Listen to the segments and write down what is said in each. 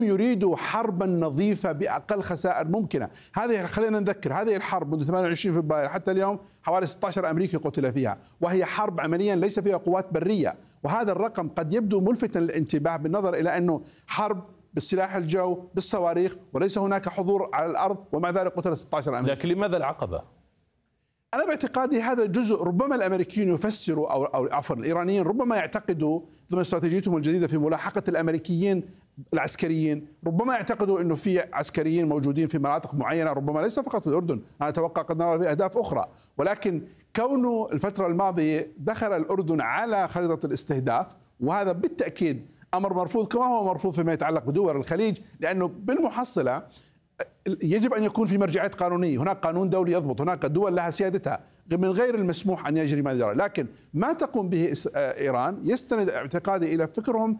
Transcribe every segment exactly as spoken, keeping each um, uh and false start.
يريدوا حربا نظيفة بأقل خسائر ممكنة. هذه خلينا نذكر، هذه الحرب منذ ثمانية وعشرين فبراير حتى اليوم حوالي ستة عشر أمريكي قتل فيها، وهي حرب عمليا ليس فيها قوات برية. وهذا الرقم قد يبدو ملفتا للانتباه بالنظر إلى أنه حرب بالسلاح الجو بالصواريخ وليس هناك حضور على الأرض، ومع ذلك قتل ستة عشر أمريكي. لكن لماذا العقبة؟ أنا باعتقادي هذا جزء، ربما الأمريكيين يفسروا أو أو عفوا الإيرانيين ربما يعتقدوا ضمن استراتيجيتهم الجديدة في ملاحقة الأمريكيين العسكريين، ربما يعتقدوا أنه في عسكريين موجودين في مناطق معينة، ربما ليس فقط في الأردن، أنا أتوقع قد نرى في أهداف أخرى، ولكن كونه الفترة الماضية دخل الأردن على خريطة الاستهداف، وهذا بالتأكيد أمر مرفوض كما هو مرفوض فيما يتعلق بدول الخليج، لأنه بالمحصلة يجب أن يكون في مرجعية قانونية، هناك قانون دولي يضبط، هناك دول لها سيادتها، من غير المسموح أن يجري ما جرى. لكن ما تقوم به إيران يستند اعتقادي إلى فكرهم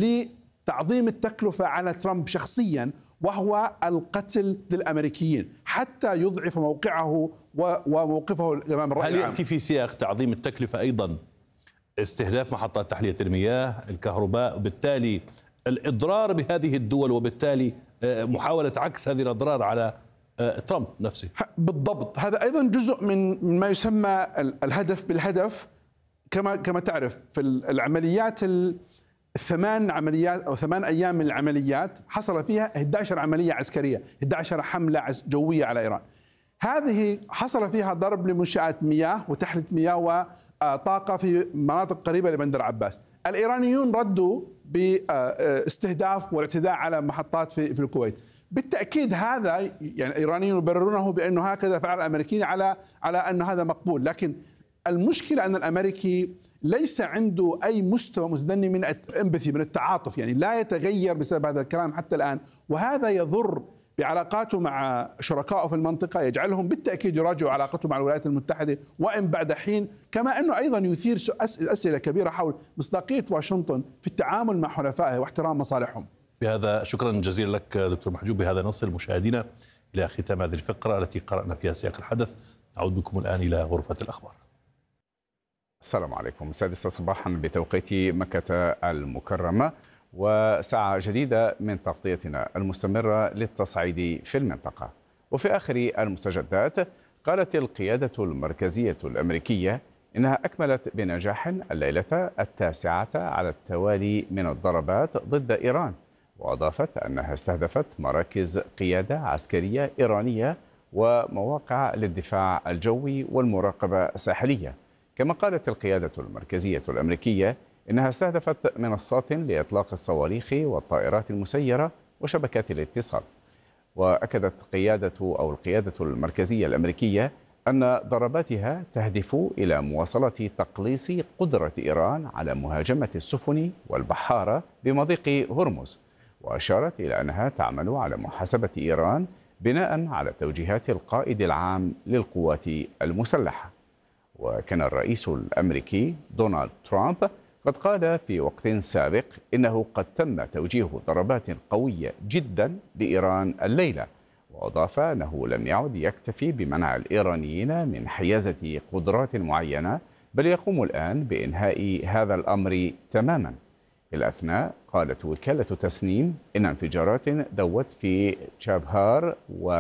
لتعظيم التكلفة على ترامب شخصيا، وهو القتل للأمريكيين حتى يضعف موقعه وموقفه أمام الرأي العام. هل يأتي في سياق تعظيم التكلفة أيضا استهداف محطات تحلية المياه، الكهرباء، وبالتالي الإضرار بهذه الدول، وبالتالي محاولة عكس هذه الأضرار على ترامب نفسه؟ بالضبط، هذا أيضا جزء من ما يسمى الهدف بالهدف. كما كما تعرف في العمليات الثمان عمليات أو ثمان أيام من العمليات حصل فيها إحدى عشرة عملية عسكرية، إحدى عشرة حملة جوية على إيران. هذه حصل فيها ضرب لمنشآت مياه وتحلية مياه وطاقة في مناطق قريبة لبندر عباس. الإيرانيون ردوا باستهداف والاعتداء على محطات في في الكويت. بالتأكيد هذا يعني الإيرانيون يبررونه بأنه هكذا فعل الأمريكيين على على أن هذا مقبول، لكن المشكلة أن الأمريكي ليس عنده أي مستوى متدني من الامباثي، من التعاطف، يعني لا يتغير بسبب هذا الكلام حتى الآن، وهذا يضر بعلاقاته مع شركائه في المنطقة، يجعلهم بالتأكيد يراجعوا علاقتهم مع الولايات المتحدة وإن بعد حين، كما أنه أيضا يثير أسئلة كبيرة حول مصداقية واشنطن في التعامل مع حلفائه واحترام مصالحهم. بهذا شكرا جزيلا لك دكتور محجوب. بهذا نصل مشاهدينا إلى ختام هذه الفقرة التي قرأنا فيها سياق الحدث. نعود بكم الآن إلى غرفة الأخبار. السلام عليكم. السادسة صباحا بتوقيت مكة المكرمة، وساعة جديدة من تغطيتنا المستمرة للتصعيد في المنطقة. وفي آخر المستجدات قالت القيادة المركزية الأمريكية إنها أكملت بنجاح الليلة التاسعة على التوالي من الضربات ضد إيران، وأضافت أنها استهدفت مراكز قيادة عسكرية إيرانية ومواقع للدفاع الجوي والمراقبة الساحلية. كما قالت القيادة المركزية الأمريكية إنها استهدفت منصات لإطلاق الصواريخ والطائرات المسيرة وشبكات الاتصال. وأكدت قيادة أو القيادة المركزية الأمريكية أن ضرباتها تهدف إلى مواصلة تقليص قدرة إيران على مهاجمة السفن والبحارة بمضيق هرمز، وأشارت إلى أنها تعمل على محاسبة إيران بناء على توجيهات القائد العام للقوات المسلحة. وكان الرئيس الأمريكي دونالد ترامب قد قال في وقت سابق إنه قد تم توجيه ضربات قوية جدا لإيران الليلة، وأضاف أنه لم يعد يكتفي بمنع الإيرانيين من حيازة قدرات معينة، بل يقوم الآن بإنهاء هذا الأمر تماما. في الأثناء قالت وكالة تسنيم إن انفجارات دوت في تشابهار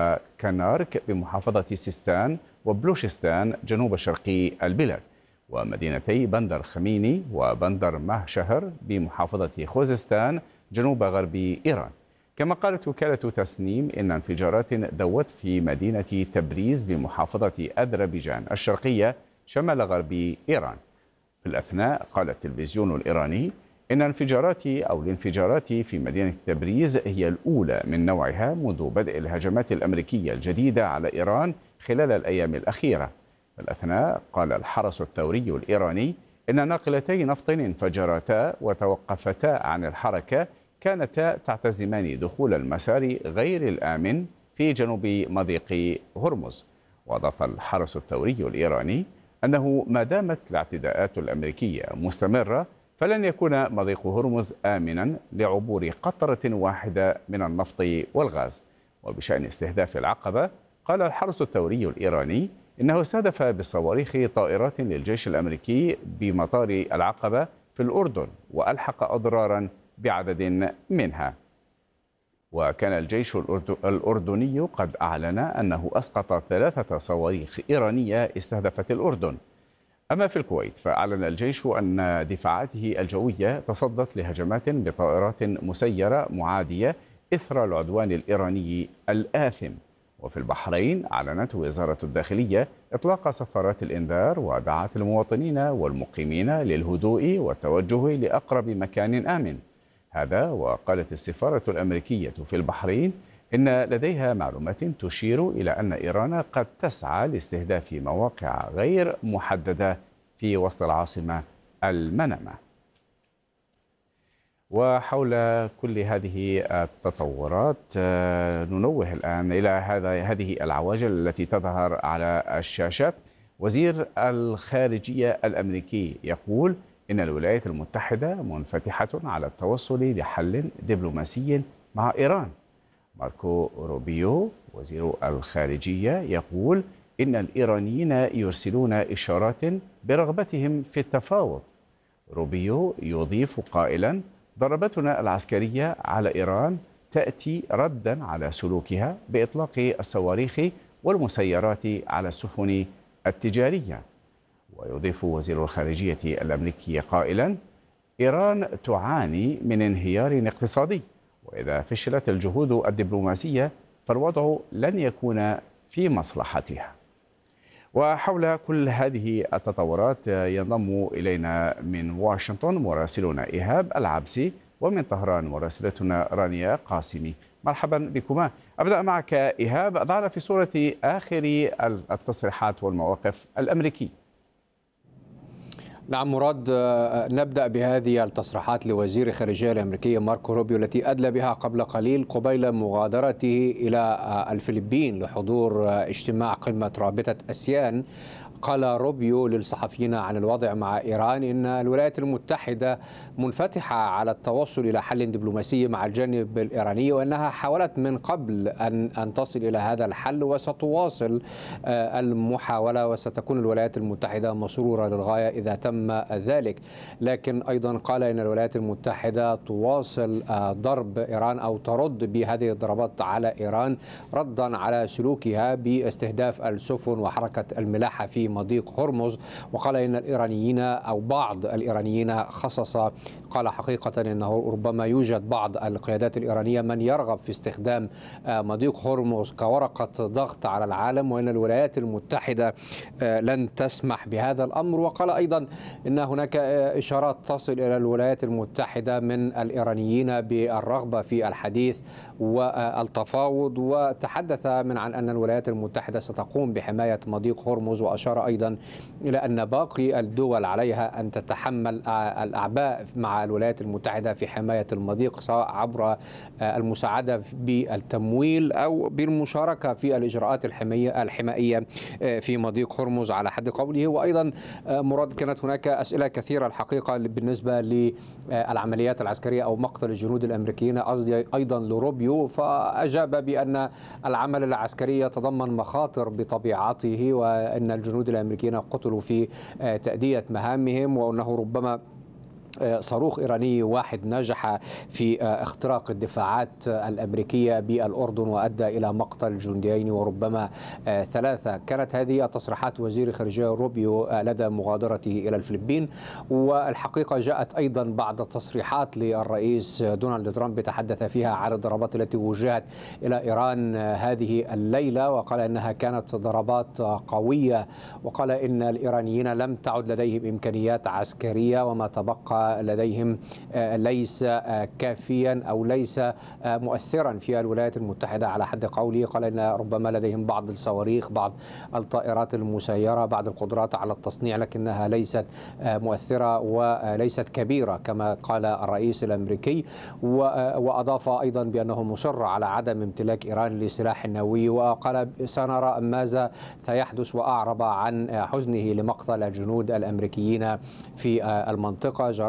وكنارك بمحافظة سيستان وبلوشستان جنوب شرقي البلاد، ومدينتي بندر خميني وبندر مهشهر بمحافظة خوزستان جنوب غرب إيران. كما قالت وكالة تسنيم إن انفجارات دوت في مدينة تبريز بمحافظة أذربيجان الشرقية شمال غرب إيران. في الأثناء قال التلفزيون الإيراني إن انفجارات أو الانفجارات في مدينة تبريز هي الأولى من نوعها منذ بدء الهجمات الأمريكية الجديدة على إيران خلال الأيام الأخيرة. في الأثناء قال الحرس الثوري الإيراني إن ناقلتي نفط انفجرتا وتوقفتا عن الحركة كانتا تعتزمان دخول المسار غير الآمن في جنوب مضيق هرمز. وأضاف الحرس الثوري الإيراني أنه ما دامت الاعتداءات الأمريكية مستمرة فلن يكون مضيق هرمز آمنا لعبور قطرة واحدة من النفط والغاز. وبشأن استهداف العقبة قال الحرس الثوري الإيراني إنه استهدف بصواريخ طائرات للجيش الأمريكي بمطار العقبة في الأردن وألحق أضرارا بعدد منها. وكان الجيش الأردني قد أعلن أنه أسقط ثلاثة صواريخ إيرانية استهدفت الأردن. أما في الكويت فأعلن الجيش أن دفاعاته الجوية تصدت لهجمات بطائرات مسيرة معادية إثر العدوان الإيراني الآثم. وفي البحرين أعلنت وزارة الداخلية إطلاق صفارات الإنذار ودعت المواطنين والمقيمين للهدوء والتوجه لأقرب مكان آمن. هذا وقالت السفارة الأمريكية في البحرين إن لديها معلومات تشير إلى أن إيران قد تسعى لاستهداف مواقع غير محددة في وسط العاصمة المنامة. وحول كل هذه التطورات ننوه الآن إلى هذا هذه العواجل التي تظهر على الشاشة. وزير الخارجية الأمريكي يقول إن الولايات المتحدة منفتحة على التوصل لحل دبلوماسي مع إيران. ماركو روبيو وزير الخارجية يقول إن الإيرانيين يرسلون إشارات برغبتهم في التفاوض. روبيو يضيف قائلا: ضربتنا العسكرية على إيران تأتي ردا على سلوكها بإطلاق الصواريخ والمسيرات على السفن التجارية. ويضيف وزير الخارجية الأمريكي قائلا: إيران تعاني من انهيار اقتصادي، وإذا فشلت الجهود الدبلوماسية فالوضع لن يكون في مصلحتها. وحول كل هذه التطورات ينضم إلينا من واشنطن مراسلنا إيهاب العبسي، ومن طهران مراسلتنا رانيا قاسمي. مرحبا بكما. أبدأ معك إيهاب، أضعنا في صورة آخر التصريحات والمواقف الأمريكية. نعم مراد، نبدأ بهذه التصريحات لوزير الخارجية الأمريكي ماركو روبيو التي أدلى بها قبل قليل قبيل مغادرته إلى الفلبين لحضور اجتماع قمة رابطة أسيان. قال روبيو للصحفيين عن الوضع مع إيران إن الولايات المتحدة منفتحة على التوصل إلى حل دبلوماسي مع الجانب الإيراني، وأنها حاولت من قبل أن أن تصل إلى هذا الحل وستواصل المحاولة، وستكون الولايات المتحدة مسرورة للغاية إذا تم ذلك. لكن أيضا قال إن الولايات المتحدة تواصل ضرب إيران أو ترد بهذه الضربات على إيران ردا على سلوكها باستهداف السفن وحركة الملاحة في مضيق هرمز. وقال إن الإيرانيين أو بعض الإيرانيين خصص قال حقيقة أنه ربما يوجد بعض القيادات الإيرانية من يرغب في استخدام مضيق هرمز كورقة ضغط على العالم، وأن الولايات المتحدة لن تسمح بهذا الأمر. وقال أيضا أن هناك إشارات تصل إلى الولايات المتحدة من الإيرانيين بالرغبة في الحديث والتفاوض، وتحدث من عن أن الولايات المتحدة ستقوم بحماية مضيق هرمز. وأشار أيضا إلى أن باقي الدول عليها أن تتحمل الأعباء مع الولايات المتحدة في حماية المضيق، سواء عبر المساعدة بالتمويل أو بالمشاركة في الإجراءات الحمائية الحمائية في مضيق هرمز على حد قوله. وأيضا مراد كانت هناك أسئلة كثيرة الحقيقة بالنسبة للعمليات العسكرية أو مقتل الجنود الأمريكيين أيضا لروبيو، فأجاب بأن العمل العسكري يتضمن مخاطر بطبيعته، وأن الجنود الأمريكيين قتلوا في تأدية مهامهم، وأنه ربما صاروخ إيراني واحد نجح في اختراق الدفاعات الأمريكية بالأردن وأدى إلى مقتل جنديين وربما ثلاثة. كانت هذه تصريحات وزير الخارجية روبيو لدى مغادرته إلى الفلبين. والحقيقة جاءت أيضا بعد تصريحات للرئيس دونالد ترامب تحدث فيها عن الضربات التي وجهت إلى إيران هذه الليلة، وقال أنها كانت ضربات قوية، وقال إن الإيرانيين لم تعد لديهم إمكانيات عسكرية وما تبقى لديهم ليس كافيا أو ليس مؤثرا في الولايات المتحدة على حد قوله. قال إن ربما لديهم بعض الصواريخ، بعض الطائرات المسيرة، بعض القدرات على التصنيع، لكنها ليست مؤثرة وليست كبيرة كما قال الرئيس الأمريكي. وأضاف أيضا بأنه مصر على عدم امتلاك إيران لسلاح نووي، وقال سنرى ماذا سيحدث، وأعرب عن حزنه لمقتل الجنود الأمريكيين في المنطقة.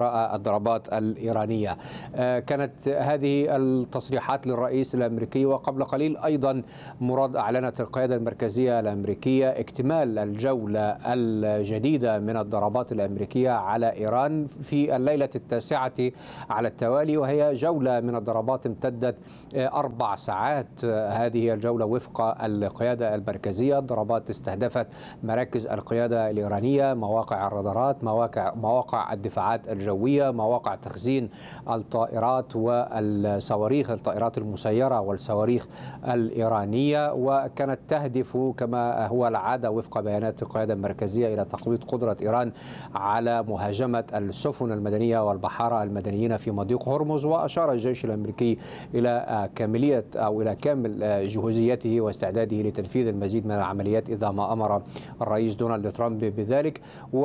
وراء الضربات الإيرانية. كانت هذه التصريحات للرئيس الأمريكي، وقبل قليل أيضا مراد أعلنت القيادة المركزية الأمريكية اكتمال الجولة الجديدة من الضربات الأمريكية على إيران في الليلة التاسعة على التوالي، وهي جولة من الضربات امتدت أربع ساعات. هذه الجولة وفق القيادة المركزية الضربات استهدفت مراكز القيادة الإيرانية، مواقع الرادارات، مواقع مواقع الدفاعات الجوية، مواقع تخزين الطائرات والصواريخ، الطائرات المسيرة والصواريخ الإيرانية، وكانت تهدف كما هو العادة وفق بيانات القيادة المركزية إلى تقويض قدرة إيران على مهاجمة السفن المدنية والبحارة المدنيين في مضيق هرمز. وأشار الجيش الأمريكي إلى كاملية أو إلى كامل جهوزيته واستعداده لتنفيذ المزيد من العمليات إذا ما أمر الرئيس دونالد ترامب بذلك.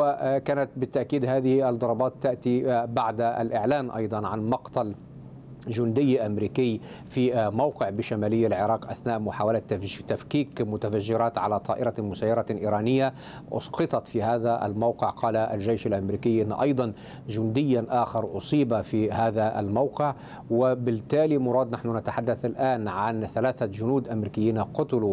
وكانت بالتأكيد هذه الضربات تأتي بعد الإعلان أيضا عن مقتل جندي أمريكي في موقع بشمالي العراق أثناء محاولة تفكيك متفجرات على طائرة مسيرة إيرانية أسقطت في هذا الموقع. قال الجيش الأمريكي أن أيضا جنديا آخر أصيب في هذا الموقع، وبالتالي مراد نحن نتحدث الآن عن ثلاثة جنود أمريكيين قتلوا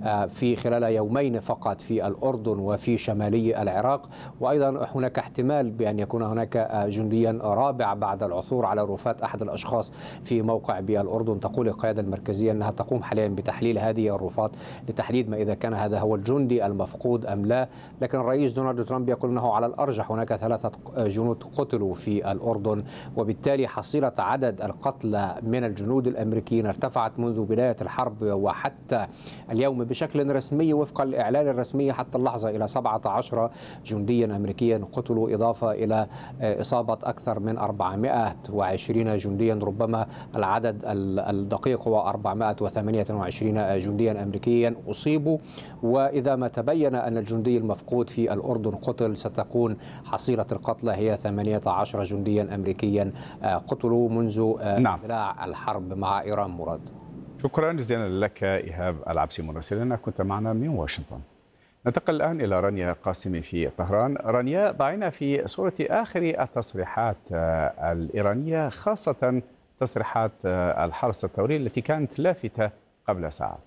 في خلال يومين فقط في الأردن وفي شمالي العراق، وأيضا هناك احتمال بأن يكون هناك جنديا رابع بعد العثور على رفات أحد الأشخاص في موقع بالأردن. تقول القيادة المركزية أنها تقوم حاليا بتحليل هذه الرفات لتحديد ما إذا كان هذا هو الجندي المفقود أم لا، لكن الرئيس دونالد ترامب يقول أنه على الأرجح هناك ثلاثة جنود قتلوا في الأردن، وبالتالي حصيلة عدد القتلى من الجنود الأمريكيين ارتفعت منذ بداية الحرب وحتى اليوم بشكل رسمي وفق الإعلان الرسمي حتى اللحظة إلى سبعة عشر جنديا أمريكيا قتلوا، إضافة إلى إصابة أكثر من أربعمائة وعشرين جنديا، ربما العدد الدقيق هو أربعمائة وثمانية وعشرين جنديا أمريكيا أصيبوا. وإذا ما تبين أن الجندي المفقود في الأردن قتل ستكون حصيلة القتلى هي ثمانية عشر جنديا أمريكيا قتلوا منذ اندلاع نعم. الحرب مع إيران. مراد، شكرا جزيلا لك إيهاب العبسي مراسلنا، كنت معنا من واشنطن. ننتقل الآن إلى رانيا قاسمي في طهران. رانيا، ضعينا في صورة آخر التصريحات الإيرانية، خاصة تصريحات الحرس الثوري التي كانت لافتة قبل ساعات.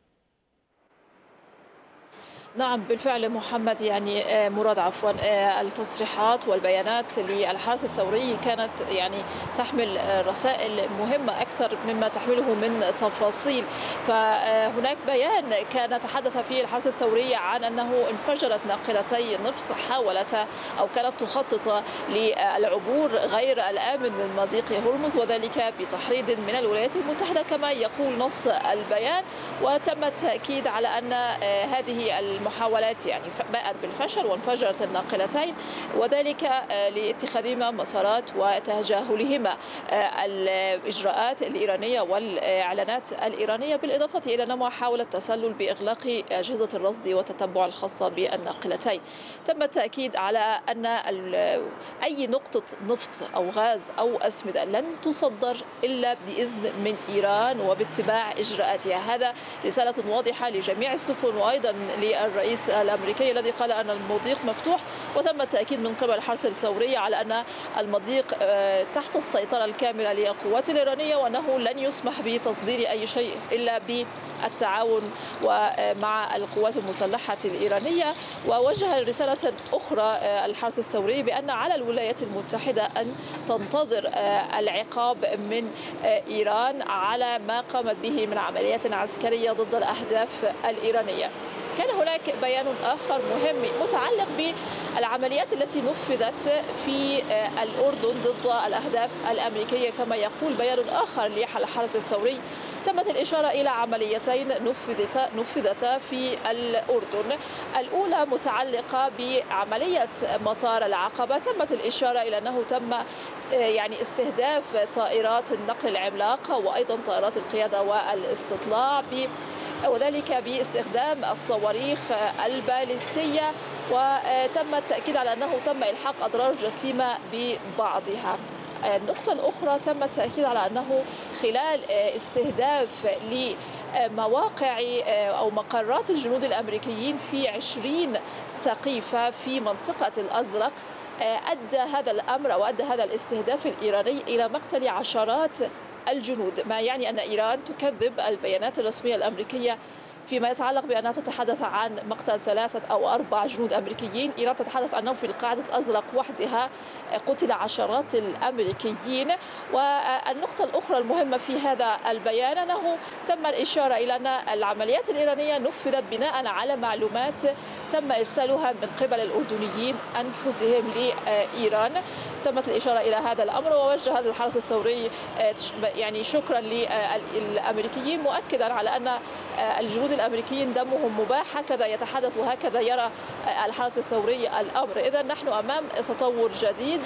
نعم بالفعل محمد، يعني مراد عفوا التصريحات والبيانات للحرس الثوري كانت يعني تحمل رسائل مهمة أكثر مما تحمله من تفاصيل. فهناك بيان كان تحدث فيه الحرس الثوري عن أنه انفجرت ناقلتي نفط حاولتا أو كانت تخطط للعبور غير الآمن من مضيق هرمز، وذلك بتحريض من الولايات المتحدة كما يقول نص البيان. وتم التأكيد على أن هذه المحاولات يعني باءت بالفشل وانفجرت الناقلتين، وذلك لاتخاذهما مسارات وتجاهلهما الإجراءات الإيرانية والإعلانات الإيرانية، بالإضافة إلى أنها حاولت تسلل بإغلاق أجهزة الرصد والتتبع الخاصة بالناقلتين. تم التأكيد على أن أي نقطة نفط أو غاز أو أسمدة لن تصدر إلا بإذن من إيران وباتباع إجراءاتها. هذا رسالة واضحة لجميع السفن وأيضا للرئيس الأمريكي الذي قال أن المضيق مفتوح. وتم التأكيد من قبل الحرس الثوري على أن المضيق تحت السيطرة الكاملة للقوات الإيرانية، وأنه لن يسمح بتصدير أي شيء إلا بالتعاون ومع القوات المسلحة الإيرانية. ووجه رسالة أخرى الحرس الثوري بأن على الولايات المتحدة أن تنتظر العقاب من إيران على ما قامت به من عمليات عسكرية ضد الأهداف الإيرانية. كان هناك بيان آخر مهم متعلق بالعمليات التي نفذت في الأردن ضد الأهداف الأمريكية. كما يقول بيان آخر للحرس الثوري، تمت الإشارة إلى عمليتين نفذتا نفذتا في الأردن. الأولى متعلقة بعملية مطار العقبة، تمت الإشارة إلى أنه تم يعني استهداف طائرات النقل العملاقة وأيضا طائرات القيادة والاستطلاع، وذلك باستخدام الصواريخ الباليستية، وتم التأكيد على أنه تم إلحاق أضرار جسيمة ببعضها. النقطة الأخرى تم التأكيد على أنه خلال استهداف لمواقع أو مقرات الجنود الأمريكيين في عشرين سقيفة في منطقة الأزرق، أدى هذا الأمر أو أدى هذا الاستهداف الإيراني إلى مقتل عشرات الجنود، ما يعني أن إيران تكذب البيانات الرسمية الأمريكية فيما يتعلق بأنها تتحدث عن مقتل ثلاثة أو أربع جنود أمريكيين. إيران تتحدث أنه في القاعدة الأزرق وحدها قتل عشرات الأمريكيين. والنقطة الأخرى المهمة في هذا البيان أنه تم الإشارة إلى أن العمليات الإيرانية نفذت بناء على معلومات تم إرسالها من قبل الأردنيين أنفسهم لإيران. تمت الإشارة إلى هذا الأمر، ووجه هذا الحرس الثوري يعني شكرا للأمريكيين، مؤكدا على أن الجنود الأمريكيين دمهم مباح، هكذا يتحدث وهكذا يرى الحرس الثوري الأمر. إذا نحن أمام تطور جديد،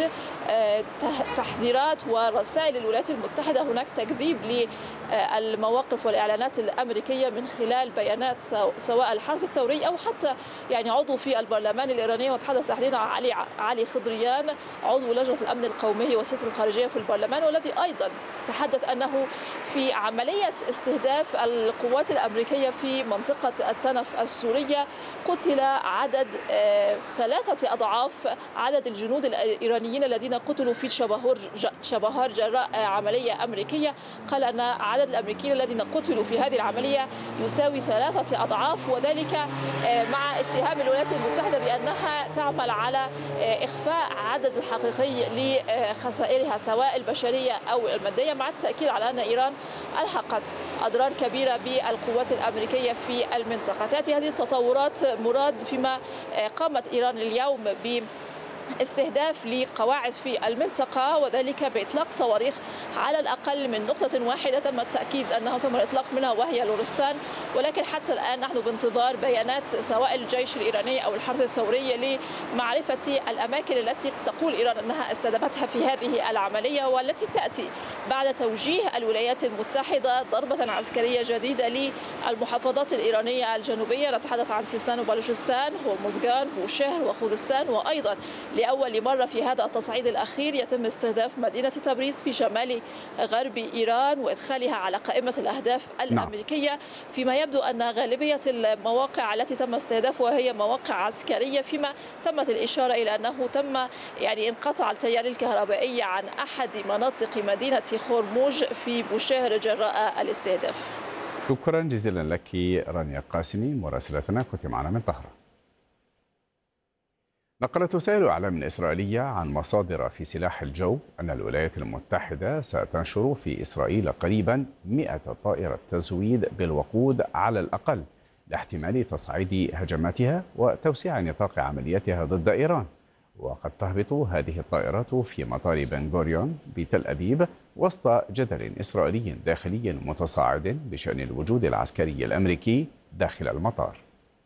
تحذيرات ورسائل للولايات المتحدة، هناك تكذيب للمواقف والإعلانات الأمريكية من خلال بيانات سواء الحرس الثوري أو حتى يعني عضو في البرلمان الإيراني، وتحدث تحديدا علي علي خضريان عضو لجنة الأمن القومي والسياسة الخارجية في البرلمان، والذي أيضا تحدث أنه في عملية استهداف القوات الأمريكية في منطقة التنف السورية قتل عدد ثلاثة أضعاف عدد الجنود الإيرانيين الذين قتلوا في شبهار شبهار جراء عملية أمريكية. قال أن عدد الأمريكيين الذين قتلوا في هذه العملية يساوي ثلاثة أضعاف، وذلك مع اتهام الولايات المتحدة بأنها تعمل على إخفاء عدد الحقيقي لخسائرها سواء البشرية أو المادية، مع التأكيد على أن إيران ألحقت أضرار كبيرة بالقوات الأمريكية في المنطقة. تأتي هذه التطورات مراد فيما قامت إيران اليوم ب استهداف لقواعد في المنطقة، وذلك بإطلاق صواريخ على الأقل من نقطة واحدة تم التأكيد أنه تم الإطلاق منها وهي لورستان، ولكن حتى الآن نحن بانتظار بيانات سواء الجيش الإيراني أو الحرس الثوري لمعرفة الأماكن التي تقول إيران أنها استهدفتها في هذه العملية، والتي تأتي بعد توجيه الولايات المتحدة ضربة عسكرية جديدة للمحافظات الإيرانية الجنوبية. نتحدث عن سيستان وبلوشستان ومزغان وشهر وخوزستان، وأيضا لأول مرة في هذا التصعيد الأخير يتم استهداف مدينة تبريز في شمال غرب إيران وإدخالها على قائمة الأهداف الأمريكية. نعم. فيما يبدو أن غالبية المواقع التي تم استهدافها هي مواقع عسكرية، فيما تمت الإشارة إلى أنه تم يعني انقطع التيار الكهربائي عن أحد مناطق مدينة خرموج في بوشهر جراء الاستهداف. شكرا جزيلا لك رانيا قاسمي مراسلتنا، كنت معنا من طهران. نقلت وسائل إعلام إسرائيلية عن مصادر في سلاح الجو أن الولايات المتحدة ستنشر في إسرائيل قريبا مئة طائرة تزويد بالوقود على الأقل لاحتمال تصعيد هجماتها وتوسيع نطاق عملياتها ضد إيران. وقد تهبط هذه الطائرات في مطار بن غوريون بتل أبيب وسط جدل إسرائيلي داخلي متصاعد بشأن الوجود العسكري الأمريكي داخل المطار.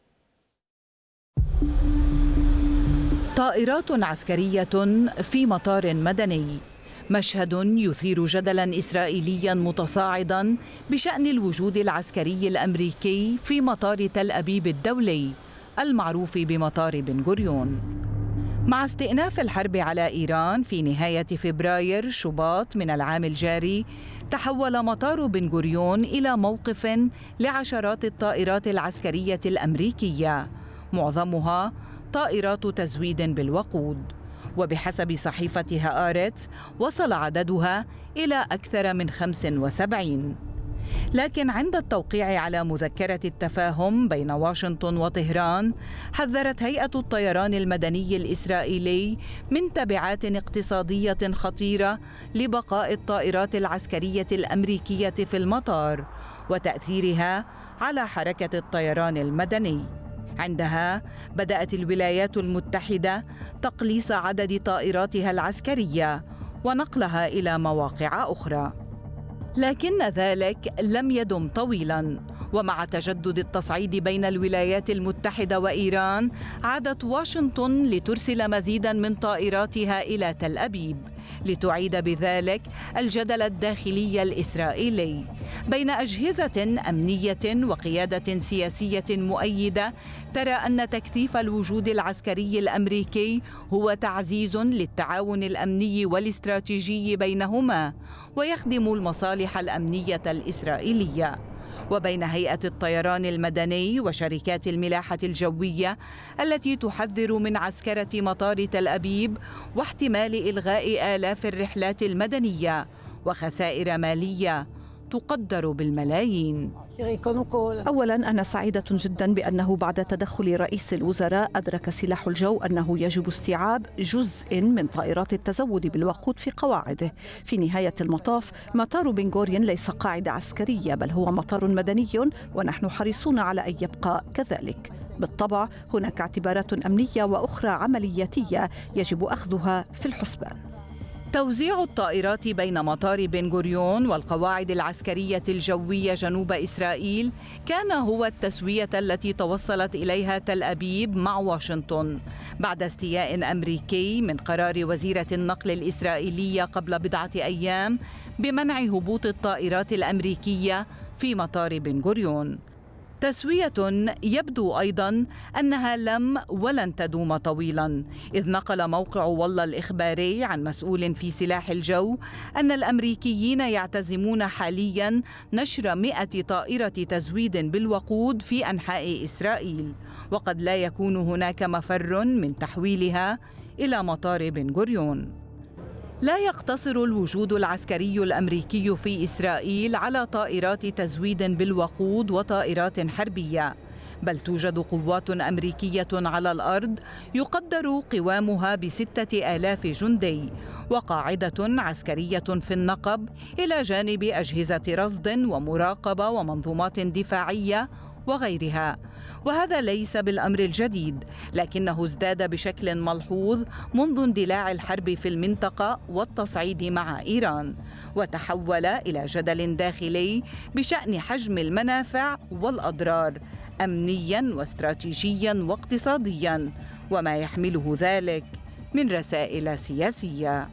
طائرات عسكرية في مطار مدني، مشهد يثير جدلا إسرائيليا متصاعدا بشأن الوجود العسكري الأمريكي في مطار تل أبيب الدولي المعروف بمطار بن غوريون. مع استئناف الحرب على إيران في نهاية فبراير شباط من العام الجاري، تحول مطار بن غوريون إلى موقف لعشرات الطائرات العسكرية الأمريكية، معظمها طائرات تزويد بالوقود. وبحسب صحيفة هآرتس وصل عددها إلى أكثر من خمس وسبعين. لكن عند التوقيع على مذكرة التفاهم بين واشنطن وطهران، حذرت هيئة الطيران المدني الإسرائيلي من تبعات اقتصادية خطيرة لبقاء الطائرات العسكرية الأمريكية في المطار وتأثيرها على حركة الطيران المدني. عندها بدأت الولايات المتحدة تقليص عدد طائراتها العسكرية ونقلها إلى مواقع أخرى. لكن ذلك لم يدم طويلاً، ومع تجدد التصعيد بين الولايات المتحدة وإيران عادت واشنطن لترسل مزيداً من طائراتها إلى تل أبيب لتعيد بذلك الجدل الداخلي الإسرائيلي بين أجهزة أمنية وقيادة سياسية مؤيدة ترى أن تكثيف الوجود العسكري الأمريكي هو تعزيز للتعاون الأمني والاستراتيجي بينهما ويخدم المصالح الأمنية الإسرائيلية، وبين هيئة الطيران المدني وشركات الملاحة الجوية التي تحذر من عسكرة مطار تل أبيب واحتمال إلغاء آلاف الرحلات المدنية وخسائر مالية تقدر بالملايين. أولا أنا سعيدة جدا بأنه بعد تدخل رئيس الوزراء أدرك سلاح الجو أنه يجب استيعاب جزء من طائرات التزود بالوقود في قواعده. في نهاية المطاف مطار بن غوريون ليس قاعدة عسكرية بل هو مطار مدني، ونحن حريصون على أن يبقى كذلك. بالطبع هناك اعتبارات أمنية وأخرى عملياتية يجب أخذها في الحسبان. توزيع الطائرات بين مطار بن غوريون والقواعد العسكرية الجوية جنوب إسرائيل كان هو التسوية التي توصلت إليها تل أبيب مع واشنطن بعد استياء أمريكي من قرار وزيرة النقل الإسرائيلية قبل بضعة أيام بمنع هبوط الطائرات الأمريكية في مطار بن غوريون. تسوية يبدو أيضاً أنها لم ولن تدوم طويلاً، إذ نقل موقع والله الإخباري عن مسؤول في سلاح الجو أن الأمريكيين يعتزمون حالياً نشر مئة طائرة تزويد بالوقود في أنحاء إسرائيل، وقد لا يكون هناك مفر من تحويلها إلى مطار بن غوريون. لا يقتصر الوجود العسكري الأمريكي في إسرائيل على طائرات تزويد بالوقود وطائرات حربية، بل توجد قوات أمريكية على الأرض يقدر قوامها بستة آلاف جندي، وقاعدة عسكرية في النقب إلى جانب أجهزة رصد ومراقبة ومنظومات دفاعية وغيرها. وهذا ليس بالأمر الجديد، لكنه ازداد بشكل ملحوظ منذ اندلاع الحرب في المنطقة والتصعيد مع إيران، وتحول إلى جدل داخلي بشأن حجم المنافع والأضرار أمنياً واستراتيجياً واقتصادياً، وما يحمله ذلك من رسائل سياسية.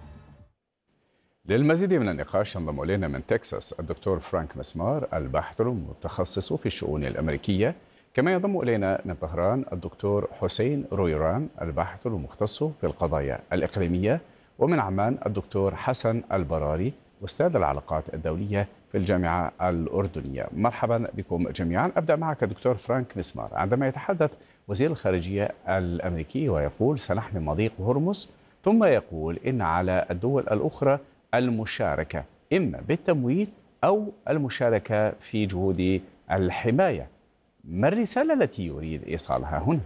للمزيد من النقاش ينضم إلينا من تكساس الدكتور فرانك مسمار الباحث المتخصص في الشؤون الأمريكية، كما ينضم إلينا من طهران الدكتور حسين رويران الباحث المختص في القضايا الإقليمية، ومن عمان الدكتور حسن البراري أستاذ العلاقات الدولية في الجامعة الأردنية. مرحبا بكم جميعا. أبدأ معك دكتور فرانك مسمار. عندما يتحدث وزير الخارجية الأمريكي ويقول سنحمي مضيق هرمز، ثم يقول إن على الدول الأخرى المشاركة إما بالتمويل أو المشاركة في جهود الحماية، ما الرسالة التي يريد إيصالها هنا؟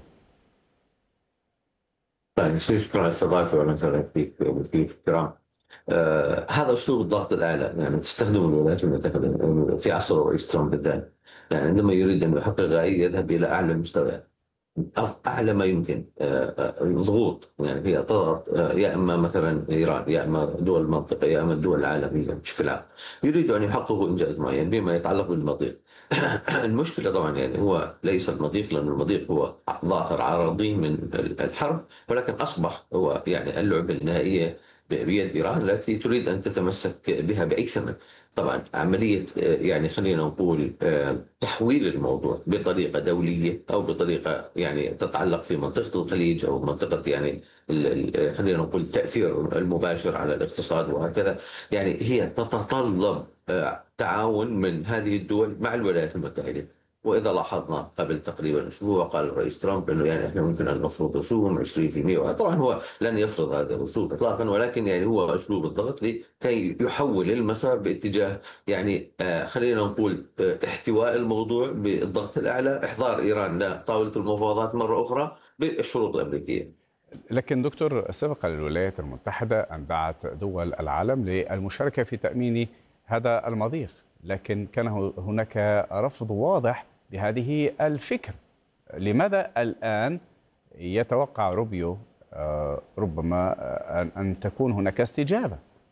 شكرا على الاستضافة ومساء فيك والضيوف الكرام. آه هذا أسلوب الضغط الأعلى يعني تستخدمه الولايات المتحدة في عصر الرئيس ترامب بالذات، يعني عندما يريد أن يحقق أي يذهب إلى أعلى المستويات، أعلى ما يمكن. الضغوط يعني هي تضغط يا إما مثلا إيران يا إما دول المنطقة يا إما الدول العالمية بشكل عام، يريد أن يحققوا إنجاز معين بما يتعلق بالمضيق. المشكلة طبعا يعني هو ليس المضيق، لأن المضيق هو ظاهر عرضي من الحرب، ولكن أصبح هو يعني اللعبة النهائية بيد إيران التي تريد أن تتمسك بها بأي ثمن. طبعا عملية يعني خلينا نقول تحويل الموضوع بطريقة دولية أو بطريقة يعني تتعلق في منطقة الخليج أو منطقة يعني خلينا نقول التأثير المباشر على الاقتصاد وهكذا، يعني هي تتطلب تعاون من هذه الدول مع الولايات المتحدة. وإذا لاحظنا قبل تقريبا أسبوع قال الرئيس ترامب أنه يعني إحنا ممكن أن نفرض رسوم عشرين بالمئة، طبعا هو لن يفرض هذا الرسوم إطلاقا، ولكن يعني هو أسلوب الضغط لكي يحول المسار باتجاه يعني آه خلينا نقول آه احتواء الموضوع بالضغط الأعلى، إحضار إيران لطاولة المفاوضات مرة أخرى بالشروط الأمريكية. لكن دكتور، سبق للولايات المتحدة أن دعت دول العالم للمشاركة في تأمين هذا المضيق، لكن كان هناك رفض واضح لهذه الفكرة. لماذا الآن يتوقع روبيو ربما أن تكون هناك استجابة؟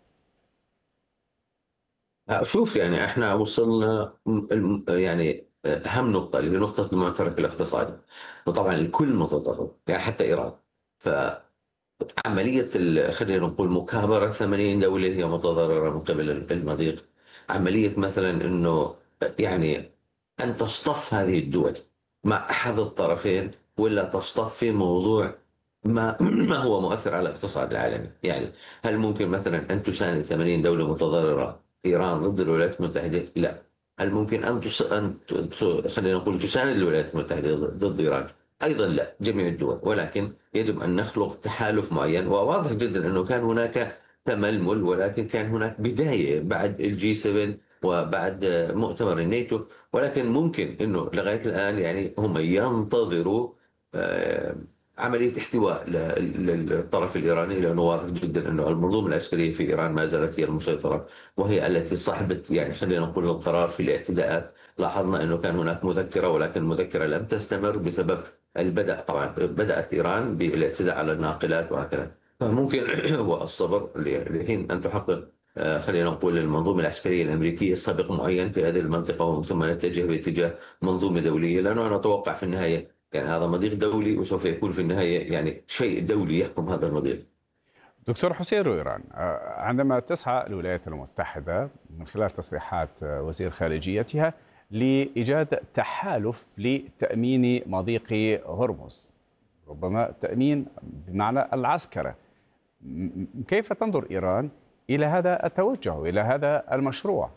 شوف يعني احنا وصلنا يعني أهم نقطة اللي هي نقطة المعترك الاقتصادي، وطبعا الكل متضرر يعني حتى إيران. فعملية خلينا نقول مكابرة ثمانين دولة هي متضررة من قبل المضيق. عملية مثلا أنه يعني أن تصطف هذه الدول مع أحد الطرفين ولا تصطف في موضوع ما ما هو مؤثر على الاقتصاد العالمي. يعني هل ممكن مثلا أن تساند ثمانين دولة متضررة إيران ضد الولايات المتحدة؟ لا. هل ممكن أن تس... أن ت... خلينا نقول تساند الولايات المتحدة ضد إيران؟ أيضا لا، جميع الدول، ولكن يجب أن نخلق تحالف معين. وواضح جدا أنه كان هناك تململ، ولكن كان هناك بداية بعد الجي سبعة وبعد مؤتمر الناتو، ولكن ممكن أنه لغاية الآن يعني هم ينتظروا عملية احتواء للطرف الإيراني، لأنه واضح جدا أنه المنظومة العسكرية في إيران ما زالت هي المسيطرة، وهي التي صاحبت يعني خلينا نقول القرار في الاعتداءات. لاحظنا أنه كان هناك مذكرة، ولكن المذكرة لم تستمر بسبب البدء. طبعا بدأت إيران بالاعتداء على الناقلات وهكذا، فممكن هو الصبر لحين أن تحقق خلينا نقول المنظومة العسكرية الأمريكية سابق معين في هذه المنطقة، ثم نتجه باتجاه منظومة دولية، لأنه نتوقع في النهاية يعني هذا مضيق دولي، وسوف يكون في النهاية يعني شيء دولي يحكم هذا المضيق. دكتور حسين رويران، عندما تسعى الولايات المتحدة من خلال تصريحات وزير خارجيتها لإيجاد تحالف لتأمين مضيق هرمز، ربما تأمين بمعنى العسكرة، كيف تنظر إيران إلى هذا التوجه، إلى هذا المشروع؟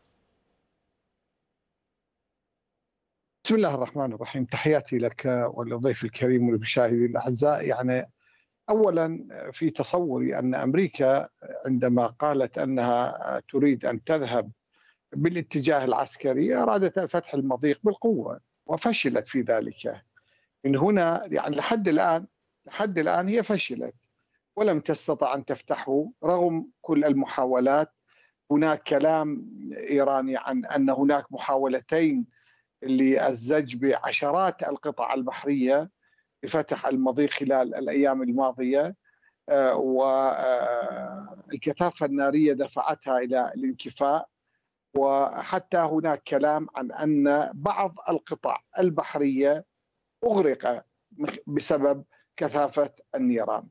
بسم الله الرحمن الرحيم، تحياتي لك وللضيف الكريم والمشاهدين الأعزاء. يعني أولا في تصوري أن أمريكا عندما قالت أنها تريد أن تذهب بالاتجاه العسكري أرادت فتح المضيق بالقوة وفشلت في ذلك. من هنا يعني لحد الآن لحد الآن هي فشلت ولم تستطع أن تفتحه رغم كل المحاولات. هناك كلام إيراني عن أن هناك محاولتين للزج بعشرات القطع البحرية لفتح المضيق خلال الأيام الماضية، والكثافة النارية دفعتها إلى الانكفاء، وحتى هناك كلام عن أن بعض القطع البحرية أغرق بسبب كثافة النيران.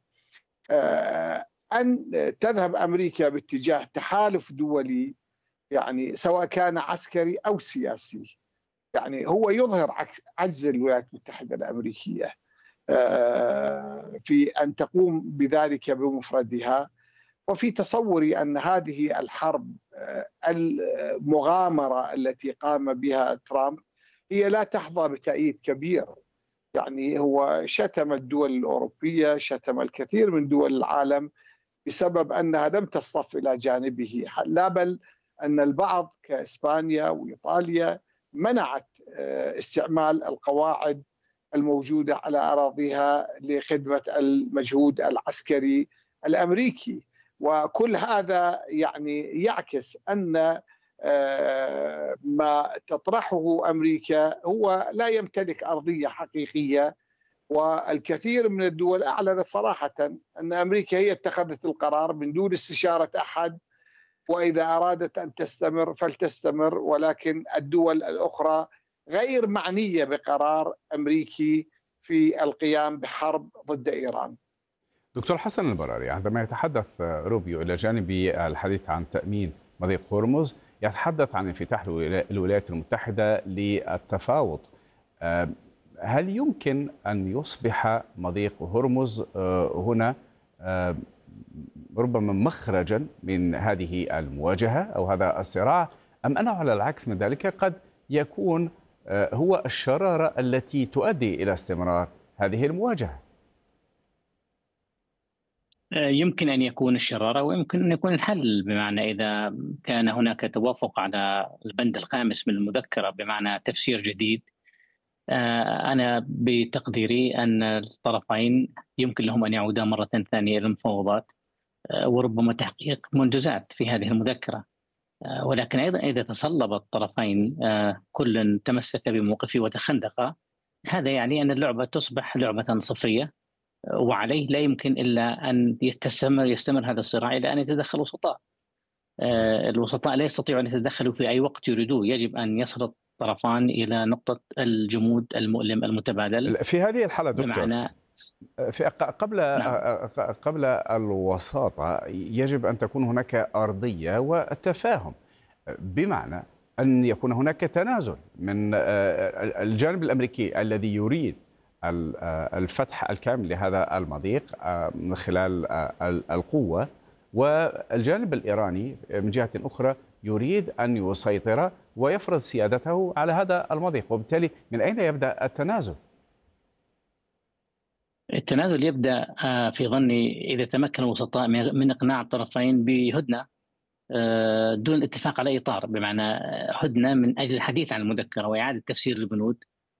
أن تذهب أمريكا باتجاه تحالف دولي يعني سواء كان عسكري أو سياسي، يعني هو يظهر عجز الولايات المتحدة الأمريكية في أن تقوم بذلك بمفردها. وفي تصوري أن هذه الحرب المغامرة التي قام بها ترامب هي لا تحظى بتأييد كبير. يعني هو شتم الدول الأوروبية، شتم الكثير من دول العالم بسبب أنها لم تصطف إلى جانبه، لا بل أن البعض كإسبانيا وإيطاليا منعت استعمال القواعد الموجودة على أراضيها لخدمة المجهود العسكري الأمريكي. وكل هذا يعني يعكس أن ما تطرحه أمريكا هو لا يمتلك أرضية حقيقية. والكثير من الدول أعلنت صراحة أن أمريكا هي اتخذت القرار من دون استشارة أحد، وإذا أرادت أن تستمر فلتستمر، ولكن الدول الأخرى غير معنية بقرار أمريكي في القيام بحرب ضد إيران. دكتور حسن البراري، عندما يتحدث روبيو إلى جانب الحديث عن تأمين مضيق هرمز يتحدث عن انفتاح الولايات المتحدة للتفاوض. هل يمكن أن يصبح مضيق هرمز هنا ربما مخرجا من هذه المواجهة أو هذا الصراع، أم أنه على العكس من ذلك قد يكون هو الشرارة التي تؤدي إلى استمرار هذه المواجهة؟ يمكن أن يكون الشرارة ويمكن أن يكون الحل، بمعنى إذا كان هناك توافق على البند الخامس من المذكرة بمعنى تفسير جديد. أنا بتقديري أن الطرفين يمكن لهم أن يعودا مرة ثانية إلى المفاوضات وربما تحقيق منجزات في هذه المذكرة، ولكن أيضا إذا تصلب الطرفين كل تمسك بموقفه وتخندق، هذا يعني أن اللعبة تصبح لعبة صفرية، وعليه لا يمكن إلا أن يستمر يستمر هذا الصراع إلى أن يتدخل وسطاء. الوسطاء لا يستطيعوا أن يتدخلوا في أي وقت يريدوه، يجب أن يصل الطرفان إلى نقطة الجمود المؤلم المتبادل. في هذه الحالة دكتور، في قبل نعم. قبل الوساطة يجب أن تكون هناك أرضية وتفاهم، بمعنى أن يكون هناك تنازل من الجانب الأمريكي الذي يريد الفتح الكامل لهذا المضيق من خلال القوة، والجانب الإيراني من جهة أخرى يريد أن يسيطر ويفرض سيادته على هذا المضيق، وبالتالي من أين يبدأ التنازل؟ التنازل يبدأ في ظني إذا تمكن الوسطاء من إقناع الطرفين بهدنة دون الاتفاق على إطار، بمعنى هدنة من أجل الحديث عن المذكرة وإعادة تفسير البنود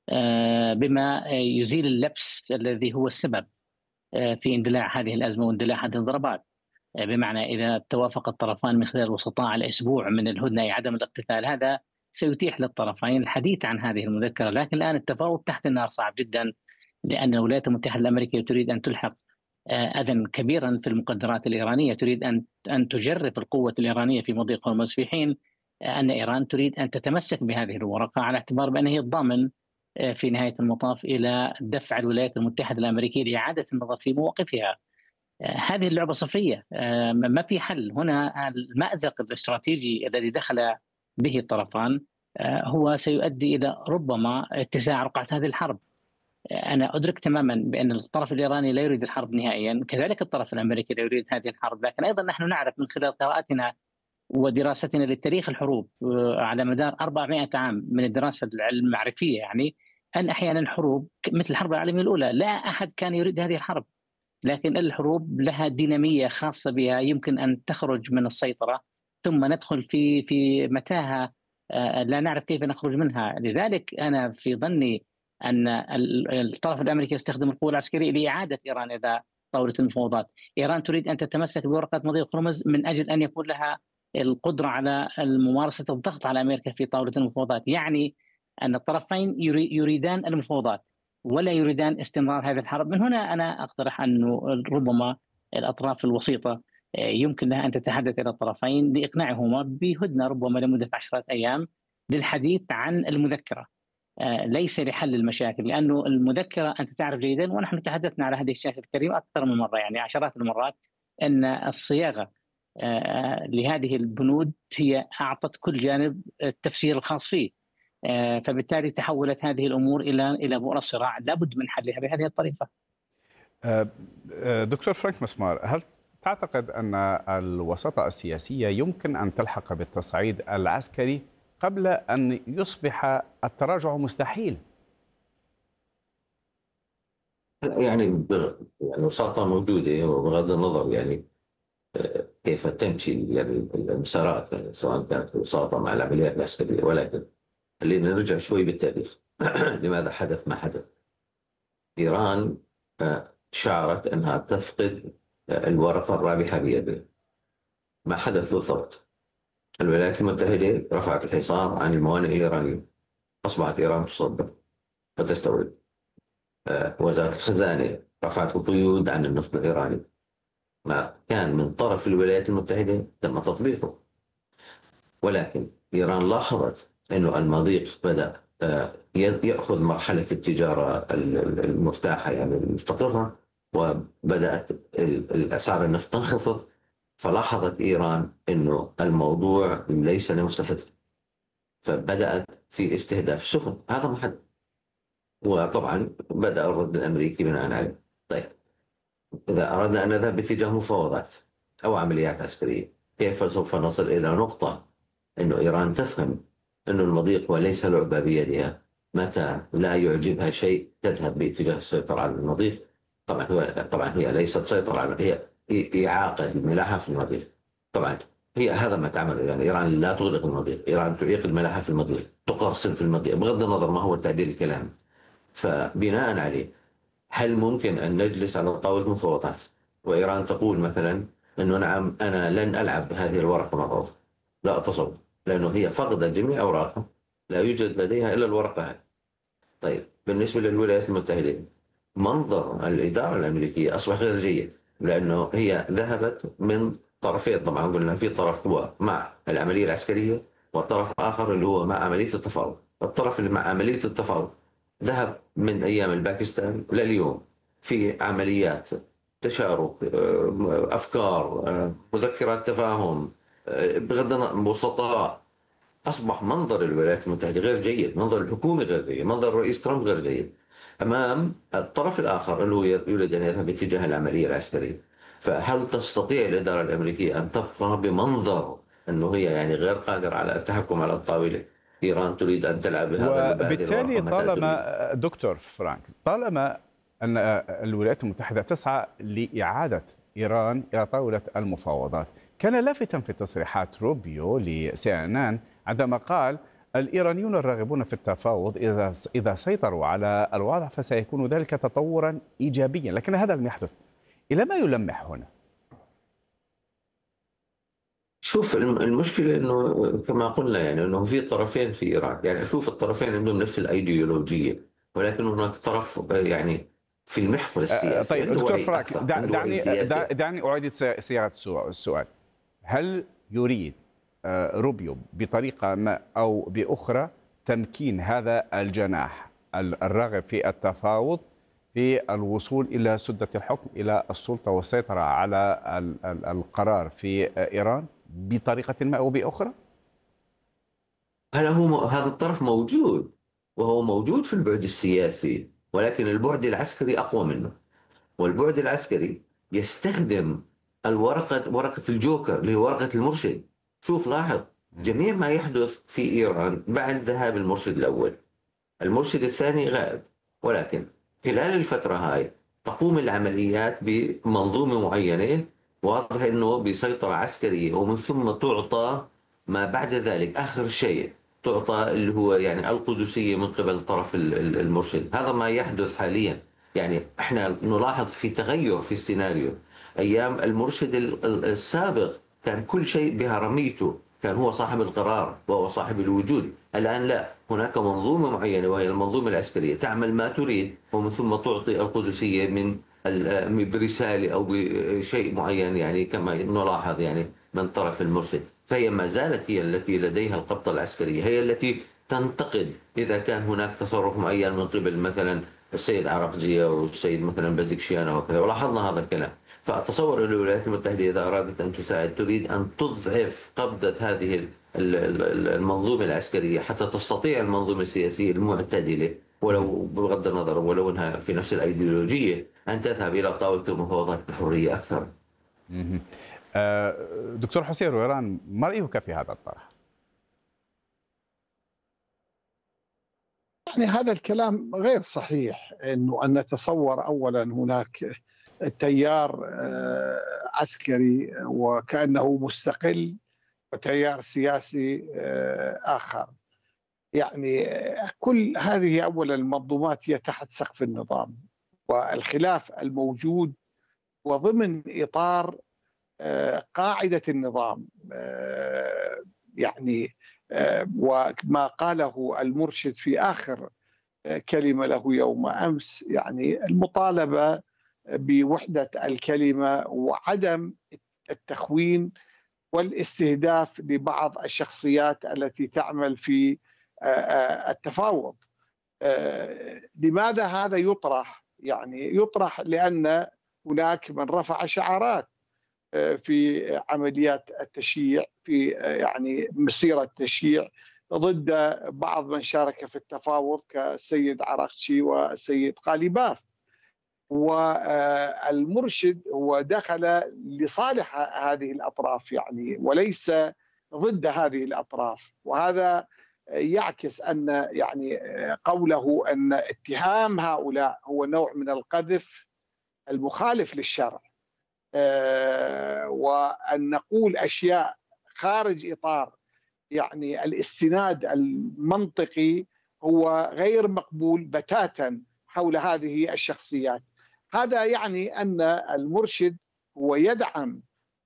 بما يزيل اللبس الذي هو السبب في اندلاع هذه الأزمة واندلاع هذه الضربات. بمعنى إذا توافق الطرفان من خلال الوسطاء على أسبوع من الهدنة أي عدم الاقتتال، هذا سيتيح للطرفين الحديث عن هذه المذكرة. لكن الآن التفاوض تحت النار صعب جدا، لأن الولايات المتحدة الأمريكية تريد أن تلحق أذى كبيرا في المقدرات الإيرانية، تريد أن أن تجرف القوة الإيرانية في مضيق هرمز، في حين أن إيران تريد أن تتمسك بهذه الورقة على اعتبار بأنها هي الضامن في نهاية المطاف إلى دفع الولايات المتحدة الأمريكية لإعادة النظر في مواقفها. هذه اللعبة صفرية، ما في حل هنا. المأزق الاستراتيجي الذي دخل به الطرفان هو سيؤدي إلى ربما اتساع رقعة هذه الحرب. أنا أدرك تماما بأن الطرف الإيراني لا يريد الحرب نهائيا، كذلك الطرف الأمريكي لا يريد هذه الحرب، لكن أيضا نحن نعرف من خلال قراءتنا ودراستنا للتاريخ الحروب على مدار أربعمائة عام من الدراسة المعرفية، يعني أن أحيانا الحروب مثل الحرب العالمية الأولى لا أحد كان يريد هذه الحرب، لكن الحروب لها دينامية خاصة بها يمكن أن تخرج من السيطرة ثم ندخل في في متاهة لا نعرف كيف نخرج منها. لذلك أنا في ظني أن الطرف الأمريكي يستخدم القوة العسكرية لإعادة إيران إلى طاولة المفاوضات. إيران تريد أن تتمسك بورقة مضيق هرمز من أجل أن يكون لها القدرة على ممارسة الضغط على أمريكا في طاولة المفاوضات، يعني أن الطرفين يريدان المفاوضات ولا يريدان استمرار هذه الحرب. من هنا أنا أقترح أنه ربما الأطراف الوسيطة يمكن لها أن تتحدث إلى الطرفين لإقناعهما بهدنة ربما لمدة عشرة أيام للحديث عن المذكرة، ليس لحل المشاكل، لأنه المذكرة أنت تعرف جيدا ونحن تحدثنا على هذه الشاشة الكريمة أكثر من مرة، يعني عشرات المرات، أن الصياغة لهذه البنود هي أعطت كل جانب التفسير الخاص فيه، فبالتالي تحولت هذه الأمور إلى إلى بؤر صراع لابد من حلها بهذه الطريقة. دكتور فرانك مسمار، هل تعتقد أن الوساطة السياسية يمكن أن تلحق بالتصعيد العسكري قبل أن يصبح التراجع مستحيل؟ يعني يعني الوساطة موجودة، وبغض النظر يعني كيف تمشي يعني المسارات، يعني سواء كانت الوساطة مع العمليات العسكرية، ولكن خلينا نرجع شوي بالتاريخ. لماذا حدث ما حدث؟ إيران شعرت أنها تفقد الورقة الرابحة بيدها. ما حدث بالضبط؟ الولايات المتحدة رفعت الحصار عن الموانئ الإيرانية، أصبحت إيران تصدر وتستورد. وزارة الخزانة رفعت القيود عن النفط الإيراني. ما كان من طرف الولايات المتحدة تم تطبيقه، ولكن إيران لاحظت أنه المضيق بدأ يأخذ مرحلة التجارة المرتاحة يعني المستقرة، وبدأت الأسعار النفط تنخفض، فلاحظت إيران أنه الموضوع ليس لمصلحتها، فبدأت في استهداف السفن. هذا ما حدث، وطبعا بدأ الرد الأمريكي بناء عليه. طيب إذا أردنا أن نذهب باتجاه مفاوضات أو عمليات عسكرية، كيف سوف نصل إلى نقطة أنه إيران تفهم أنه المضيق وليس لعبة بيدها؟ متى لا يعجبها شيء تذهب باتجاه السيطرة على المضيق. طبعا هو طبعا هي ليست سيطرة على، هي إعاقة الملاحة في المضيق. طبعا هي هذا ما تعمل يعني إيران لا تغلق المضيق، إيران تعيق الملاحة في المضيق، تقرصن في المضيق، بغض النظر ما هو التعديل الكلامي. فبناء عليه هل ممكن أن نجلس على طاولة مفاوضات وإيران تقول مثلا أنه نعم أنا لن ألعب بهذه الورقة مرة أخرى؟ لا أتصور، لأنه هي فقدت جميع أوراقها، لا يوجد لديها إلا الورقة هذه. طيب بالنسبة للولايات المتحدة، منظر الإدارة الأمريكية أصبح غير جيد، لأنه هي ذهبت من طرفين. طبعا قلنا في طرف هو مع العملية العسكرية، والطرف آخر اللي هو مع عملية التفاوض. الطرف اللي مع عملية التفاوض ذهب من أيام الباكستان لليوم في عمليات تشارك أفكار، مذكرات تفاهم، بغض النظر وسطاء. أصبح منظر الولايات المتحدة غير جيد، منظر الحكومة غير جيد، منظر الرئيس ترامب غير جيد أمام الطرف الآخر اللي هو يريد أن يذهب باتجاه العملية العسكرية. فهل تستطيع الإدارة الأمريكية أن تبقى بمنظر أنه هي يعني غير قادرة على التحكم على الطاولة إيران تريد أن تلعب بهذا وبالتالي طالما دكتور فرانك طالما أن الولايات المتحدة تسعى لإعادة إيران إلى طاولة المفاوضات، كان لافتا في تصريحات روبيو لسي ان ان عندما قال الإيرانيون الراغبون في التفاوض إذا إذا سيطروا على الوضع فسيكون ذلك تطورا إيجابيا، لكن هذا لم يحدث. إلى ما يلمح هنا؟ شوف المشكلة أنه كما قلنا يعني أنه في طرفين في إيران، يعني أشوف الطرفين عندهم نفس الأيديولوجية، ولكن هناك طرف يعني في المحور السياسي. طيب دكتور فرانك دعني دعني أعيد صياغة السؤال. هل يريد روبيو بطريقة ما أو بأخرى تمكين هذا الجناح الراغب في التفاوض في الوصول إلى سدة الحكم، إلى السلطة والسيطرة على القرار في إيران بطريقة ما أو بأخرى؟ هل هو هذا الطرف موجود، وهو موجود في البعد السياسي، ولكن البعد العسكري أقوى منه. والبعد العسكري يستخدم الورقة ورقة الجوكر اللي هي ورقة المرشد. شوف لاحظ جميع ما يحدث في إيران بعد ذهاب المرشد الأول، المرشد الثاني غائب، ولكن خلال الفترة هاي تقوم العمليات بمنظومة معينة واضح أنه بسيطرة عسكرية، ومن ثم تعطى ما بعد ذلك آخر شيء تعطى اللي هو يعني القدسية من قبل طرف المرشد. هذا ما يحدث حاليا. يعني احنا نلاحظ في تغير في السيناريو. أيام المرشد السابق كان كل شيء بهرميته، كان هو صاحب القرار وهو صاحب الوجود. الآن لا، هناك منظومة معينة وهي المنظومة العسكرية تعمل ما تريد، ومن ثم تعطي القدسية من برسالة أو بشيء معين، يعني كما نلاحظ يعني من طرف المرشد. فهي ما زالت هي التي لديها القبضة العسكرية، هي التي تنتقد إذا كان هناك تصرف معين من قبل مثلا السيد عراقجي أو السيد مثلا بازكشيان وكذا، ولاحظنا هذا الكلام. فأتصور أن الولايات المتحدة إذا أرادت أن تساعد تريد أن تضعف قبضة هذه المنظومة العسكرية حتى تستطيع المنظومة السياسية المعتدلة، ولو بغض النظر ولو أنها في نفس الأيديولوجية، أن تذهب إلى طاولة المفاوضات بحرية أكثر. دكتور حسين رويران، ما رأيك في هذا الطرح؟ يعني هذا الكلام غير صحيح، انه ان نتصور اولا هناك تيار عسكري وكأنه مستقل وتيار سياسي آخر. يعني كل هذه أولا المنظومات هي تحت سقف النظام، والخلاف الموجود وضمن إطار قاعدة النظام. يعني وما قاله المرشد في آخر كلمة له يوم أمس، يعني المطالبة بوحدة الكلمة وعدم التخوين والاستهداف لبعض الشخصيات التي تعمل في التفاوض. لماذا هذا يطرح؟ يعني يطرح لأن هناك من رفع شعارات في عمليات التشييع، في يعني مسيرة التشييع ضد بعض من شارك في التفاوض كالسيد عراقجي والسيد قاليباف. والمرشد هو دخل لصالح هذه الأطراف يعني، وليس ضد هذه الأطراف. وهذا يعكس أن يعني قوله أن اتهام هؤلاء هو نوع من القذف المخالف للشرع، وأن نقول أشياء خارج إطار يعني الاستناد المنطقي هو غير مقبول بتاتا حول هذه الشخصيات. هذا يعني أن المرشد هو يدعم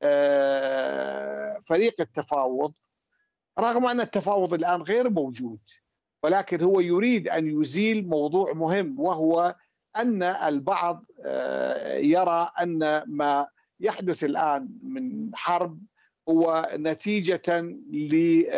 فريق التفاوض رغم أن التفاوض الآن غير موجود، ولكن هو يريد أن يزيل موضوع مهم، وهو أن البعض يرى أن ما يحدث الآن من حرب هو نتيجة ل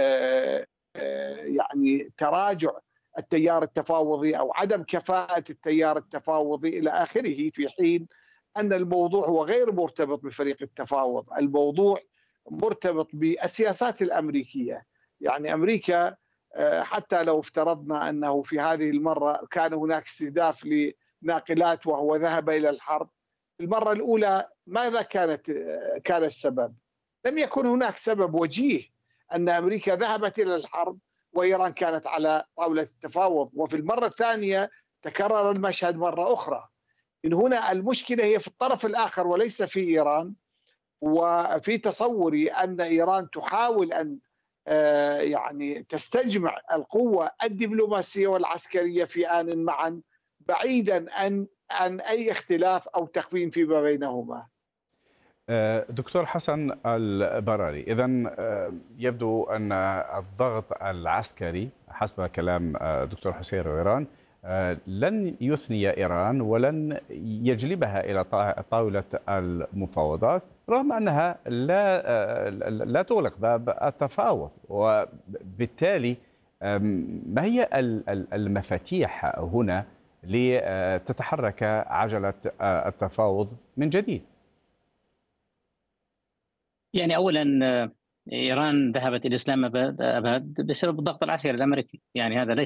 يعني تراجع التيار التفاوضي أو عدم كفاءة التيار التفاوضي إلى آخره، في حين أن الموضوع هو غير مرتبط بفريق التفاوض، الموضوع مرتبط بالسياسات الأمريكية. يعني أمريكا حتى لو افترضنا أنه في هذه المرة كان هناك استهداف لناقلات وهو ذهب إلى الحرب، المرة الأولى ماذا كانت كان السبب؟ لم يكن هناك سبب وجيه أن أمريكا ذهبت إلى الحرب وإيران كانت على طاولة التفاوض، وفي المرة الثانية تكرر المشهد مرة أخرى. من هنا المشكلة هي في الطرف الآخر وليس في إيران. وفي تصوري أن إيران تحاول أن يعني تستجمع القوة الدبلوماسية والعسكرية في آن معا، بعيدا عن عن أي اختلاف أو تخوين فيما بينهما. دكتور حسن البراري، إذن يبدو أن الضغط العسكري حسب كلام دكتور حسين رويران لن يثني إيران ولن يجلبها إلى طاولة المفاوضات، رغم أنها لا لا تغلق باب التفاوض. وبالتالي ما هي المفاتيح هنا لتتحرك عجلة التفاوض من جديد؟ يعني أولا إيران ذهبت إلى الإسلام أباد بسبب الضغط العسكري الأمريكي، يعني هذا ليس